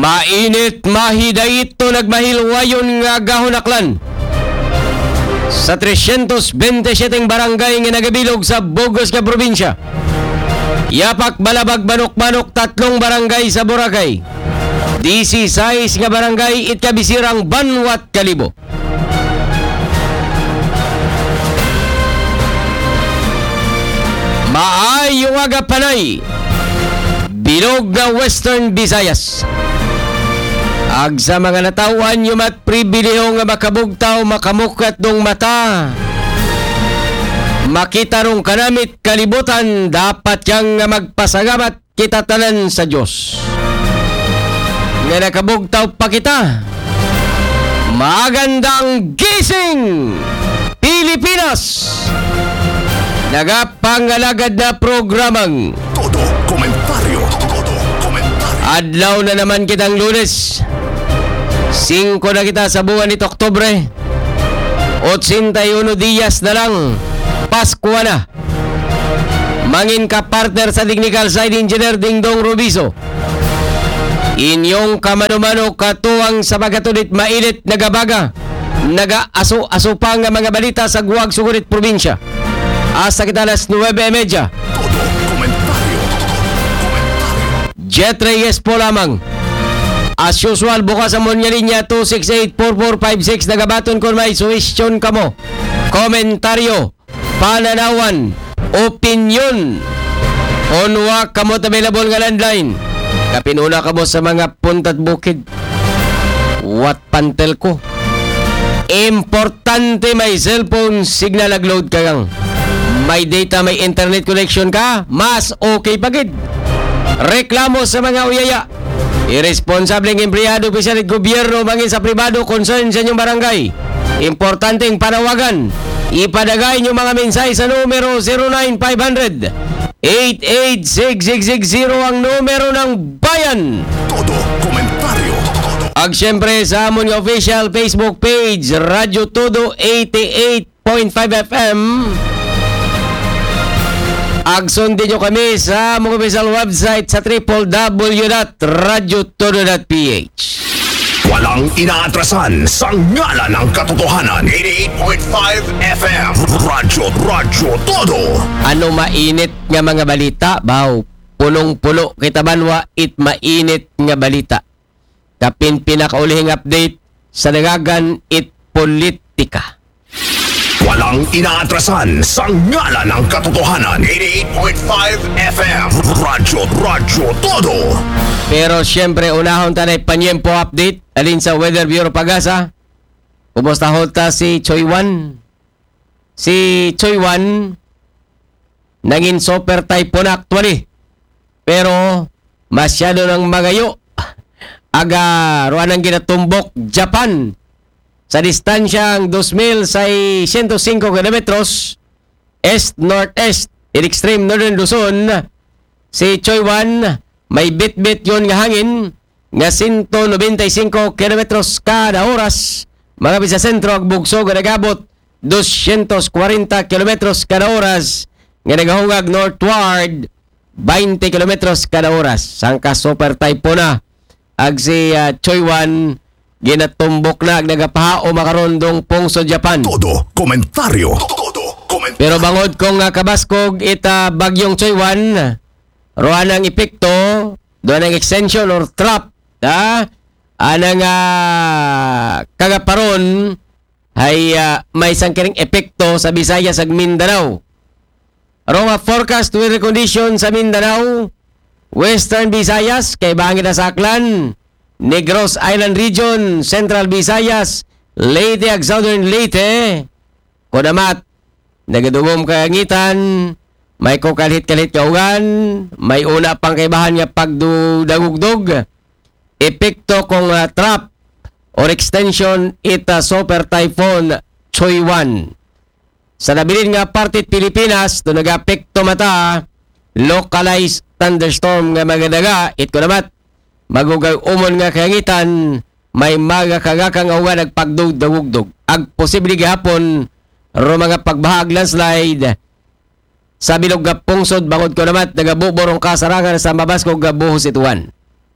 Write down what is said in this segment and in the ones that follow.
Mainit mahidait to nagmahilwayon nga gahonaklan sa 327 barangay nga nagabilog sa Bugos nga probinsya. Yapak Balabag Manok-Manok 3 barangay sa Boracay. 16 nga barangay itkabisirang Banwat Kalibo. Maayo nga panay bilog nga Western Visayas. Ag sa mga natawan yung mat pribileho nga makabugtaw makamukat dong mata. Makita rong kanamit kalibutan, dapat yang nga magpasagamat kita tanan sa Diyos. Nga nakabugtaw pa kita. Magandang gising, Pilipinas! Nagapangalagad na programang Todo komentaryo. adlaw na naman kitang Lunes. 5 na kita sa buwan nito Oktubre. 81 diyas na lang. Pasko na. Mangin ka partner sa Technical Side Engineer Dingdong Rubiso. Inyong kamano-mano katuwang sa magatulit mainit nagabaga. Naga-aso-aso pa nga mga balita sa Guag Sugurit Probinsya. Asa kita alas 9:30. Todo komentaryo. Jet Reyes po lamang. As usual, bukas ang monya linya 268-4456. Nagabaton kung may suwestyon ka mo. Komentaryo, pananawan, opinion. Onwa kamot available nga landline. Kapinuna ka mo sa mga puntat bukid. What pantel ko? Importante may cellphone signal upload ka gang. May data, may internet connection ka, mas okay pagid. Reklamo sa mga uyaya. Irresponsableng empleyado, opisyal at gobyerno, mangin sa pribado, concern sa inyong barangay. Importanteng panawagan. Ipadagay nyo mga mensahe sa numero 09500 8866660 ang numero ng bayan. Todo komentaryo. Ag syempre sa amon nga official Facebook page, Radyo Todo 88.5 FM. Ag sundin nyo kami sa mga official website sa www.radyotodo.ph. Walang inaatrasan sa ngalan ng katotohanan. 88.5 FM. Radyo Todo. Ano mainit nga mga balita? Baw, punong-pulo kita banwa it mainit nga balita. Kapin pinakaulihing update sa nagagan it politika. Walang inaatrasan sa ngalan ng katotohanan. 88.5 FM. Radyo Todo. Pero syempre, unahon tanay panyempo update. Alin sa Weather Bureau Pagasa. Kumusta hota si Choi Wan? Si Choi Wan, naging super typhoon actually. Pero, masyado ng magayo. Aga, ruan ang ginatumbok, Japan. Sa distansyang 2,605 kilometros, east-northeast, in extreme northern Luzon, si Choi Wan, may bit-bit yun nga hangin, nga 195 kilometros kada oras, mga bisa sentro, ag bugsog, nagabot 240 kilometros kada oras, nga nagahungag northward, 20 kilometros kada oras. Sangka super typhoon na, ag si Choi Wan, ginatumbok na nagapahao makarondong pungso Japan. Todo komentaryo. Pero bangod kong kabaskog ita bagyong Choi Wan, roan ang epekto, doon ang extension or trap, anang kagaparon ay may sangkiring epekto sa Visayas ag Mindanao. Roma forecast weather condition sa Mindanao, Western Visayas, kay bangin na saklan, Negros Island Region, Central Visayas, Leyte ag Southern Leyte, Kudamat, nagadungom kayangitan, may kukalit-kalit kaugan, may una pang kaibahan nga pagdudagugdog, epekto kong trap or extension ita super typhoon Choi Wan. Sa nabilin nga partit Pilipinas, doon nag-apekto mata, localized thunderstorm nga magadaga, Kudamat, magugay umon nga kayangitan, may magakagakang awan ag pagdudagugdog. Ag posible gihapon, ro mga pagbahag landslide sa bilog nga pungsod bangod ko naman nagabuborong kasarangan sa mabaskog nga buhos ituan.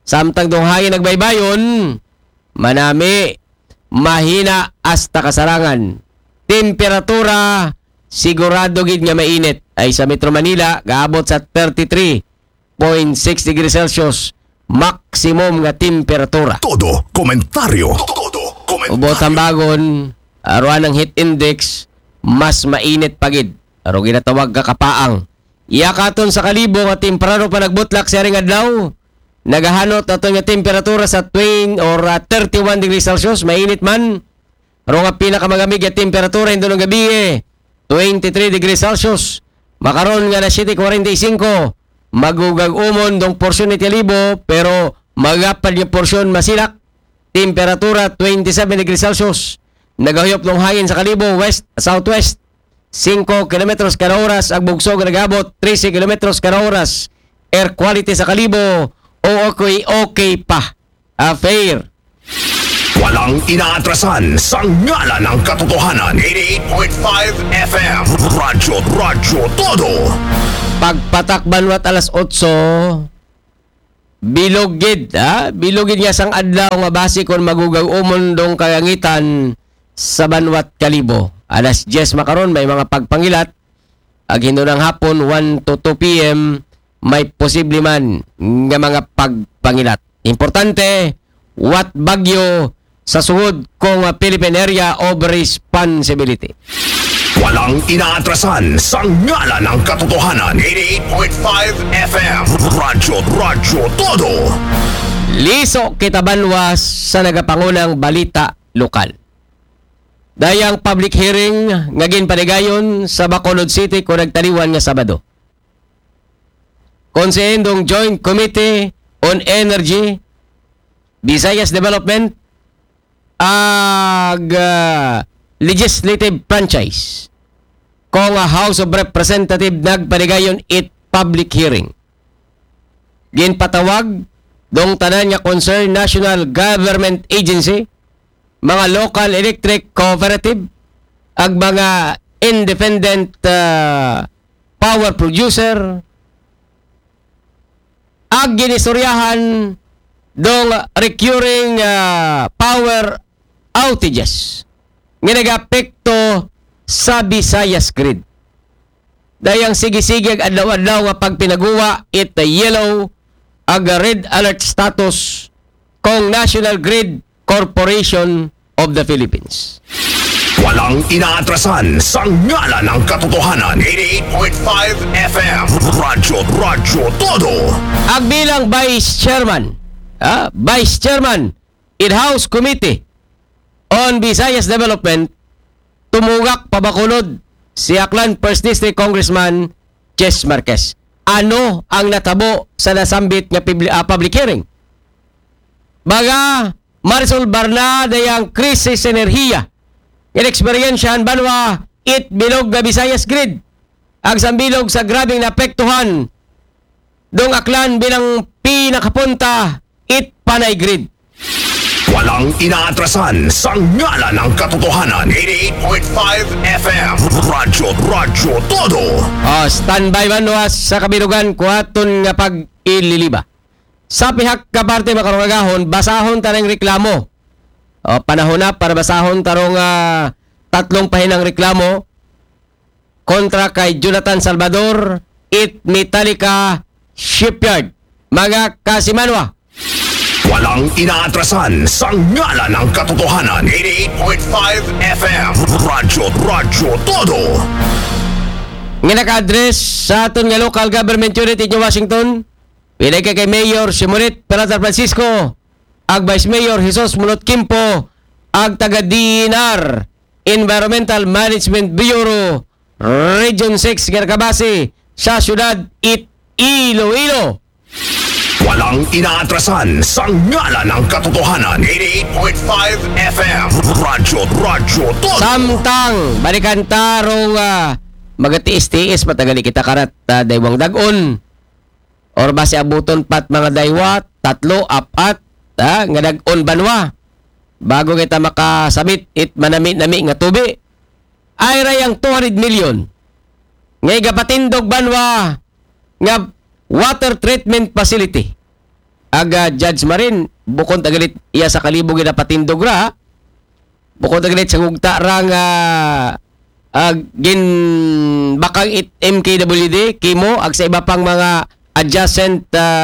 Samtang dong hangin nagbaybayon, manami, mahina hasta kasarangan. Temperatura, sigurado gid nga mainit. Ay sa Metro Manila, gaabot sa 33.6 degrees Celsius. Maximum nga temperatura. Todo komentaryo. Ubot ang bagon, aruan ang heat index, mas mainit pagid. Aro ginatawag ka kapaang. Iyakaton sa kalibo nga temprano pa nagbutlak sa ring adlaw. Nagahanot ato nga temperatura sa 31 degrees Celsius, mainit man. Aro nga pinakamagamig nga temperatura hindi nung gabi 23 degrees Celsius. Makaron nga na 7:45. Magugag umon dong porsyon ni Tilibo pero magapad yung porsyon masilak. Temperatura 27 degrees Celsius. Nagahuyop ng hangin sa kalibo west southwest. 5 km kada oras. Ang bugsog nagabot 13 km kada oras. Air quality sa kalibo okay pa. Fair. Walang inaatrasan sa ngalan ng katotohanan. 88.5 FM. Radyo Todo. Pagpatak banwat alas 8, bilogid, bilogid nga sang adlaw nga base kon magugag umondong kayangitan sa banwat kalibo. Alas 10 makaron may mga pagpangilat. Ag hinunang hapon 1 to 2 p.m. may posible man nga mga pagpangilat. Importante, what bagyo sa sugod kong Philippine Area of Responsibility. Walang inaatrasan sa ngalan ng katotohanan. 88.5 FM. Radyo Todo. Liso kita banwas sa nagapangunang balita lokal. Dayang public hearing nga ginpanigayon sa Bacolod City kung nagtaliwan nga Sabado. Konsehendong Joint Committee on Energy, Visayas Development, legislative franchise kung House of Representative nagpanigayon it public hearing. Ginpatawag dong tanan nga concerned national government agency, mga local electric cooperative, ag mga independent power producer, ag ginistoryahan dong recurring power outages nga nag-apekto sa Visayas grid. Dayang sige-sige adlaw-adlaw nga pagpinaguwa it the yellow ag red alert status kong National Grid Corporation of the Philippines. Walang inaatrasan sa ngalan ng katotohanan. 88.5 FM. Radyo Todo. Ag bilang Vice Chairman in House Committee on Visayas Development, tumugak pabakulod si Aklan First District Congressman Ches Marquez. Ano ang natabo sa nasambit nga public hearing? Baga, Marisol Barna dayang krisis enerhiya. Inexperyensyahan banwa it bilog nga Visayas grid. Ang sambilog sa grabing naapektuhan dong Aklan bilang pinakapunta it panay grid. Walang inaatrasan sa ngalan ng katotohanan. 88.5 FM. Radyo Todo. Standby banwas sa kabilugan kuhaton nga pag-ililiba. Sa pihak kaparte makarungagahon, basahon tarong reklamo. Panahon na para basahon tarong tatlong pahinang reklamo kontra kay Jonathan Salvador it Metallica Shipyard. Mga kasimanwa. Walang inaatrasan sa ngalan ng katotohanan. 88.5 FM. Radyo Todo. Nga naka-address sa aton nga local government unit in Washington, pinay kay Mayor Simonit Peralta Francisco, ag Vice Mayor Jesus Munot Kimpo, ag taga-DNR Environmental Management Bureau Region 6 Garcabasi sa syudad it Iloilo. Walang inaatrasan sa ngalan ng katotohanan. 88.5 FM. Radyo Todo. Samtang balikan tarong magatiis-tiis matagali kita karat daywang dagon. Or base abuton pat mga daywa, 3, 4 nga dagon banwa. Bago kita makasabit it manami-nami nga tubi. Ay rayang 200 million. Ngay gapatindog banwa nga water treatment facility. aga Judge Marin bukod tagalit iya sa kalibog na patindog ra, bukod tagalit sa gugta ra nga gin bakang MKWD kimo ag sa iba pang mga adjacent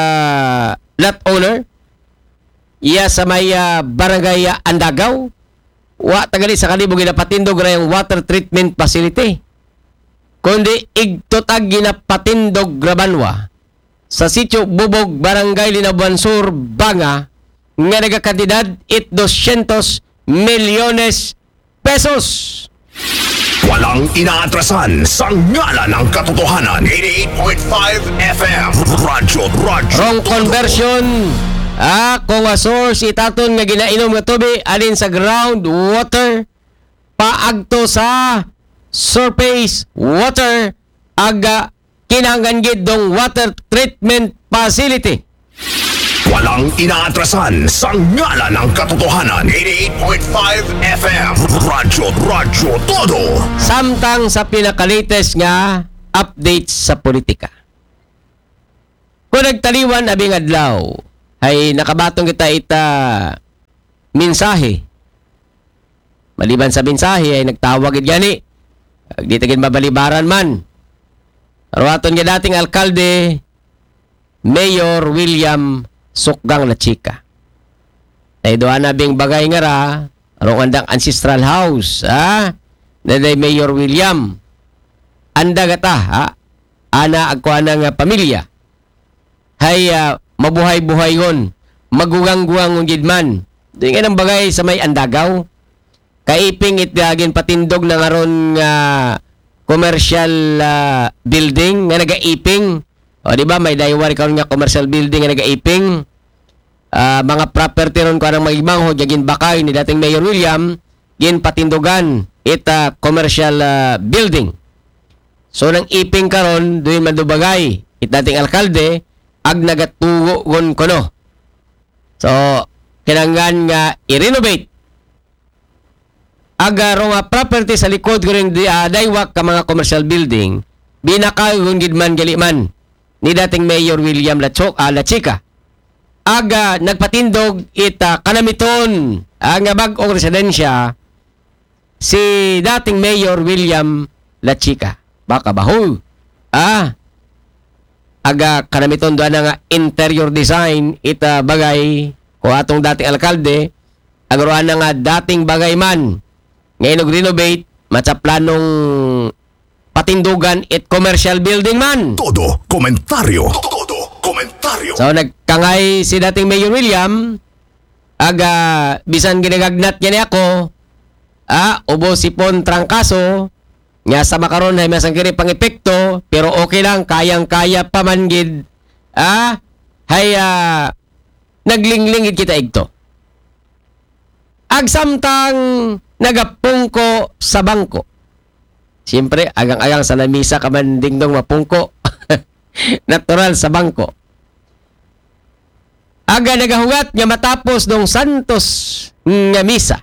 lot owner iya sa may barangay Andagaw, wa tagalit sa kalibog na patindog ra yung water treatment facility, kundi igtotag ginapatindog grabanwa sa sitio Bubog, Barangay Linabuan Sur, Banga, nga nagakantidad 200 milyones pesos. Walang inaatrasan sa ngalan ng katotohanan. 88.5 FM Radyo Wrong conversion. Kung a source itaton nga ginainom nga tubig alin sa groundwater paagto sa surface water aga kinahanglan gid dong water treatment facility. Walang inaatrasan sa ngalan ng katotohanan. 88.5 FM Radyo Todo. Samtang sa pinaka-latest nga updates sa politika. Kung nagtaliwan abing adlaw ay nakabatong kita mensahe. Maliban sa mensahe ay nagtawag gid gani. Di tagin mabalibaran man. Arwaton nga dating alkalde Mayor William Sukgang Lachika. Ay doon na bing bagay nga ra arong andang ancestral house naday Mayor William anda gata ana agkuana nga pamilya hay mabuhay-buhay gon magugang-guang gid man di nga nang bagay sa may Andagaw kaiping itagin patindog na ngaron nga commercial building nga nagaiping. O di ba may daywar karon nga commercial building nga nagaiping. Mga property ron ko nang magibangho gin bakay ni dating Mayor William gin patindogan ita commercial building. So nang iping karon duin madubagay it dating alkalde ag nagatugo gon kono. So kinanglan nga i-renovate agaro nga property sa likod ko rin daywak ka mga commercial building binakayon gid man gali man ni dating Mayor William Lachika. Aga nagpatindog ita kanamiton ang bag-ong residensya si dating Mayor William Lachika. Baka baho. Aga kanamiton doon nga interior design ita bagay ko atong dating alkalde agaroan na nga dating bagay man ngayon renovate matsaplanong patindugan it commercial building man. Todo komentaryo. So nagkangay si dating Mayor William aga bisan ginagagnat niya ako ubo sipon trangkaso nga sa makaron ay masangkiri pang epekto pero okay lang kayang-kaya pa man gid naglinglingid kita igto. Agsamtang nagapungko sa bangko. Siyempre, agang-agang sa lamisa ka man dingdong mapungko. Natural sa bangko. Aga nagahugat nga matapos nung Santos nga misa.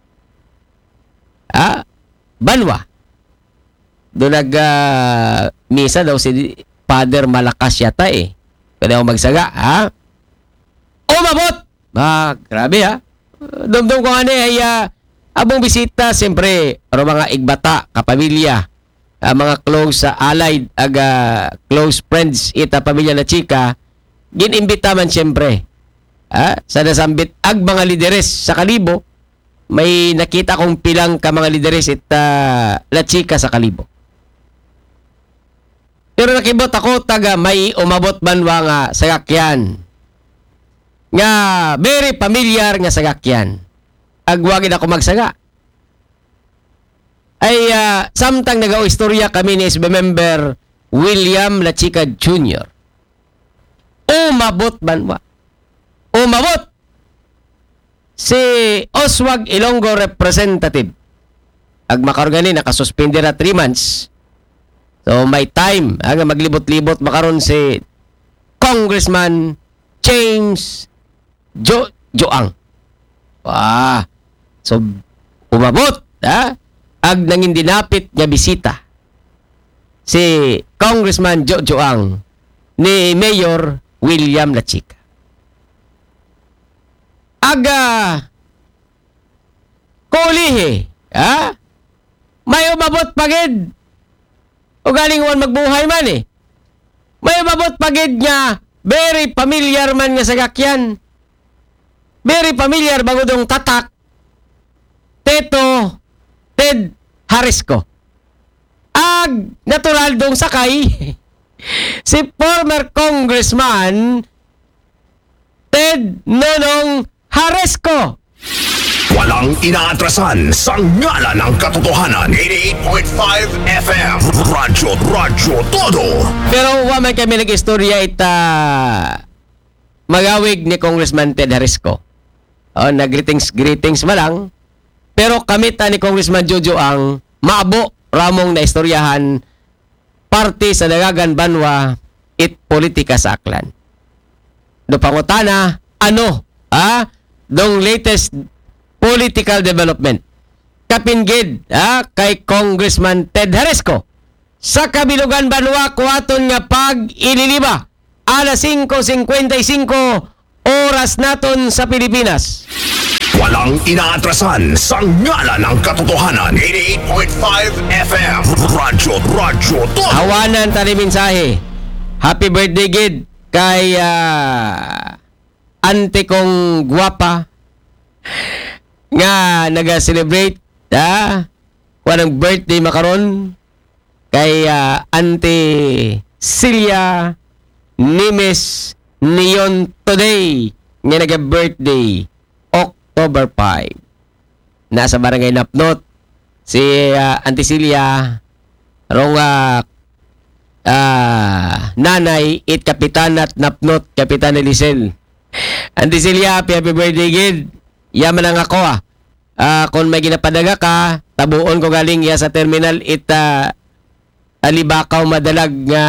Banwa. Doon misa daw si Father Malakas yata Kaya ako magsaga, umabot! Grabe Dumdum ko ay abong bisita, siyempre, mga igbata, kapamilya, mga close allied, close friends, ita pamilya na chika, ginimbita man siyempre. Sa nasambit, mga lideres sa Kalibo, may nakita kong pilang ka mga lideres ita la chika sa Kalibo. Pero nakibot ako, may umabot banwa nga sagakyan. Nga, very familiar nga sagakyan. Agwagin ako magsaga. Ay, samtang nag-istorya kami ni SB member William Lachika Jr. Umabot banwa. Umabot! Si Oswag Ilonggo representative. Agmakarugani, nakasuspindi na 3 months. So, may time. Maglibot-libot makaroon si Congressman James Joang. So, umabot, ag nanging dinapit nga bisita si Congressman Joang ni Mayor William Lachika. aga kulihi. May umabot pagid. O galing wan magbuhay man eh. May umabot pagid nga very familiar man nga sagakyan. Very familiar bagudong tatak. Teto Ted Harisco. Ag natural dong sakay si former congressman Ted Nonong Harisco. Walang inaatrasan sa ngalan ng katotohanan. 88.5 FM Radyo Todo. Pero wa man kami nag-istorya ita magawig ni Congressman Ted Harisco. Nag-greetings malang. Pero kami ta ni Congressman Jojo ang maabo ramong na istoryahan parte sa Dagagan Banwa it politika sa Aklan. Do pangutana, dong latest political development. Kapinggid kay Congressman Ted Harisco sa Kabilugan Banwa kuaton nga pag ililiba alas 5:55 oras naton sa Pilipinas. Walang inaatrasan sa ngalan ng katotohanan. 88.5 FM Radyo Todo. Awanan tali mensahe. Happy birthday gid kay ante kong guwapa nga naga-celebrate wanang birthday makaron kay ante Celia Nimes Niyon today nga naga-birthday October 5. Nasa barangay Napnot si Auntie Celia rong nanay it kapitan at Napnot Kapitan Elisel. Auntie Celia, happy birthday gid. Yaman ang ako kung may ginapadaga ka, tabuon ko galing sa terminal it alibakaw madalag nga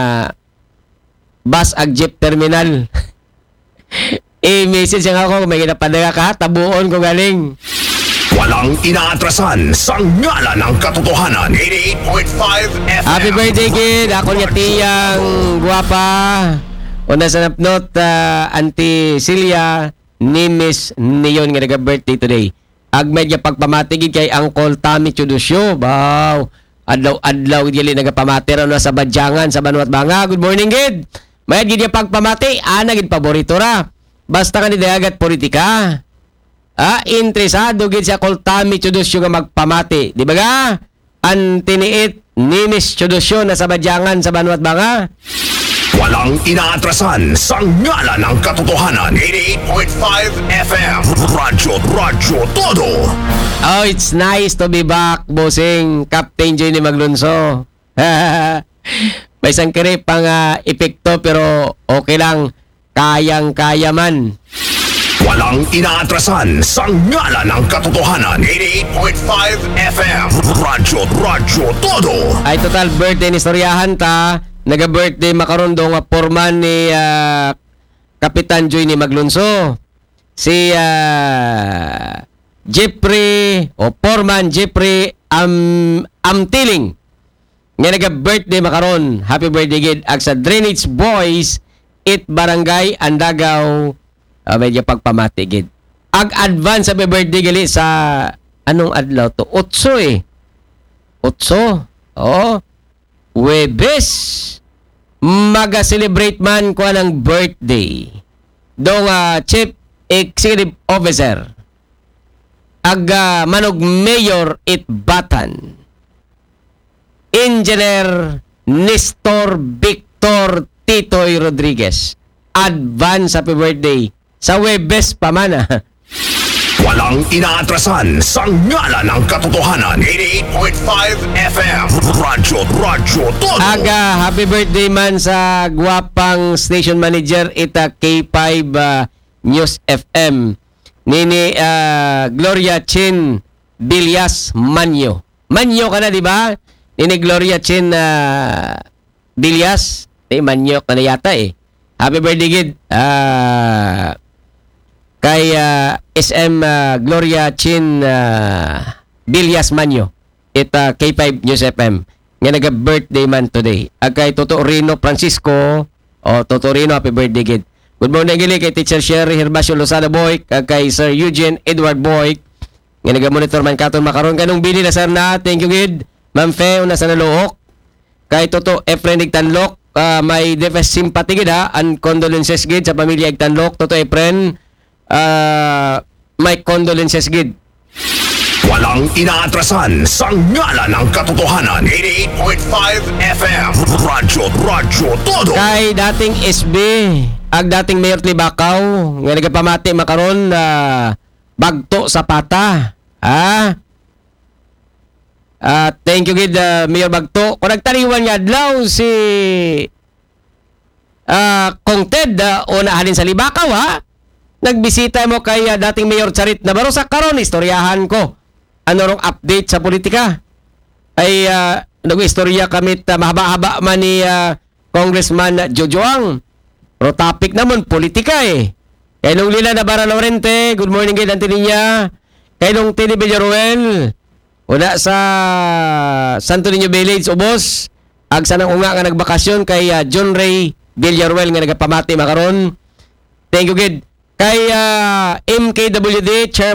bus ag jeep terminal. Message nga ako kung may ginapadaga ka, tabuon ko galing. Walang inaatrasan sa ngalan ng katotohanan. 88.5 FM Happy birthday kid. Ako niya tiyang guwapa. Una sa Napnot, Auntie Celia Nimes Niyon nga nag-birthday today. Agmed niya pagpamatigid kay Uncle Tommy Chudosyo. Wow. Adlaw dili nagapamati raw na sa Badyangan sa Banwat Banga. Good morning kid. Mayad gid niya pagpamati, gid paborito ra. Basta ka ni dagat politika. Interesado gid siya Uncle Tommy Chudosyo nga magpamati. Di ba ga? Antiniit Nimes Chudosyo na sa Badyangan sa Banwat Banga. Walang inaatrasan sa ngalan ng katotohanan. 88.5 FM Radyo Todo. Oh, it's nice to be back, bossing Captain Johnny Maglunso. May isang kiri pang epekto pero okay lang. Kayang-kaya man. Walang inaatrasan sa ngalan ng katotohanan. 88.5 FM Radyo Todo. Ay total birthday ni istoryahan ta. Naga-birthday makaron do nga porman ni Kapitan Joy ni Maglunso. Si Jeffrey o Porman Jeffrey Amtiling. Nga naga-birthday makaron. Happy birthday gid ag sa Drainage Boys it Barangay Andagaw. Medyo pagpamati gid. Ag advance happy birthday gali sa anong adlaw to? 8 8. Webes maga-celebrate man ko ng birthday dong Chief Executive Officer manog Mayor Itbatan Engineer Nestor Victor Titoy Rodriguez. Advance happy birthday sa Webes pa man. Walang inaatrasan sa ngalan ng katotohanan. 88.5 FM Radyo Todo. Happy birthday man sa guwapang station manager ita K5 News FM. Nini Gloria Chin Bilyas Manyo. Manyo ka na, di ba? Nini Gloria Chin Bilyas. Manyo ka na yata eh. Happy birthday gid. Kay SM Gloria Chin Bilyas Manyo ita K5 News FM nga naga-birthday man today. Kay Toto Rino Francisco Toto Rino happy birthday gid. Good morning gili kay Teacher Sherry Herbacio Lozada Boy, kag kay Sir Eugene Edward Boy. Nga naga-monitor man katon makaron kanong bili na sir na. Thank you gid. Ma'am Fe una sa naluok. Kay Toto Efren Igtanlok, may defense sympathy gid ha, and condolences gid sa pamilya Igtanlok. Toto Efren, may condolences gid. Walang inaatrasan sa ngalan ng katotohanan. 88.5 FM. Radyo Todo. Kay dating SB, ag dating Mayor Libakaw, nga nagapamati makaron na bagto sa pata. Thank you gid Mayor Bagto. Kung nagtaliwan nga adlaw si Kong Ted una halin sa Libakaw ha. Nagbisita mo kay dating Mayor Charit Navarro sa karon istoryahan ko. Ano rong update sa politika? Ay nag-istorya kami mahaba-haba man ni Congressman Jojoang. Pero topic naman politika eh. Kay nung Lila Navarra Laurente, good morning kay Dante niya. Kay nung Tini Villaruel, una sa Santo Niño Village, Ubos. Ag sanang unga nga nagbakasyon kay John Ray Villaruel nga nagapamati makaron. Thank you gid. Kay MKWD Chairman